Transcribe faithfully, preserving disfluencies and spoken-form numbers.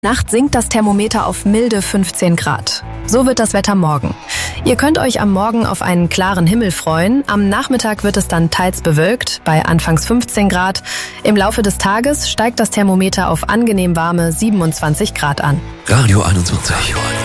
Nacht sinkt das Thermometer auf milde fünfzehn Grad. So wird das Wetter morgen. Ihr könnt euch am Morgen auf einen klaren Himmel freuen. Am Nachmittag wird es dann teils bewölkt, bei anfangs fünfzehn Grad. Im Laufe des Tages steigt das Thermometer auf angenehm warme siebenundzwanzig Grad an. Radio einundzwanzig.